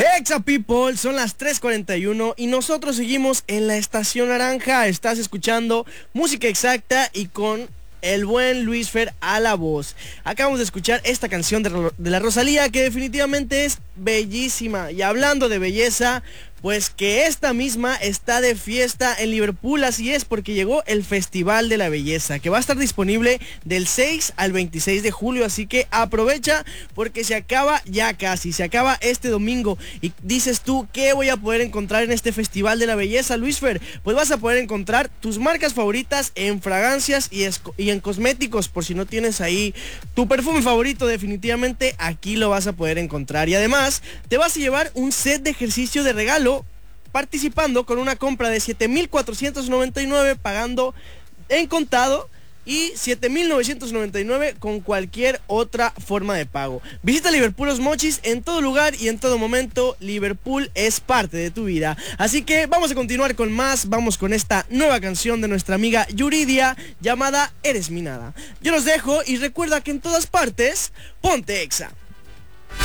Exa People, son las 3:41 y nosotros seguimos en la Estación Naranja. Estás escuchando música exacta y con el buen Luis Fer a la voz. Acabamos de escuchar esta canción de la Rosalía, que definitivamente es bellísima. Y hablando de belleza, pues que esta misma está de fiesta en Liverpool, así es, porque llegó el Festival de la Belleza, que va a estar disponible del 6 al 26 de julio, así que aprovecha porque se acaba ya casi, se acaba este domingo. Y dices tú, ¿qué voy a poder encontrar en este Festival de la Belleza, Luis Fer? Pues vas a poder encontrar tus marcas favoritas en fragancias y en cosméticos, por si no tienes ahí tu perfume favorito, definitivamente aquí lo vas a poder encontrar. Y además, te vas a llevar un set de ejercicio de regalo, participando con una compra de 7,499 pagando en contado y 7,999 con cualquier otra forma de pago. Visita Liverpool Los Mochis en todo lugar y en todo momento. Liverpool es parte de tu vida. Así que vamos a continuar con más. Vamos con esta nueva canción de nuestra amiga Yuridia llamada Eres mi nada. Yo los dejo y recuerda que en todas partes, ponte Exa.